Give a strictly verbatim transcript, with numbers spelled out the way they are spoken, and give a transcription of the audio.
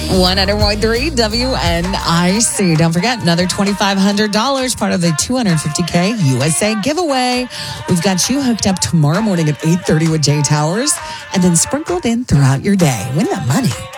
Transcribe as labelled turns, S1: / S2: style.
S1: one hundred point three W N I C. Don't forget, another twenty-five hundred dollars, part of the two hundred fifty K U S A giveaway. We've got you hooked up tomorrow morning at eight thirty with Jay Towers, and then sprinkled in throughout your day. Win that money.